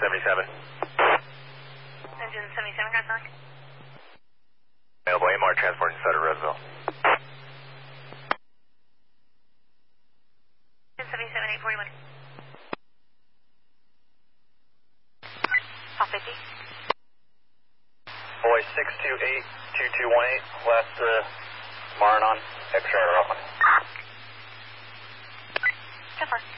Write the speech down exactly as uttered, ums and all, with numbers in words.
seventy-seven. Engine seventy-seven, Grant Available A M R transport inside of Roseville. Engine seventy-seven, eight forty-one. Top fifty. Boy, six two eight, two two one eight, last uh, Maranon, X-ray Alpha. ten four.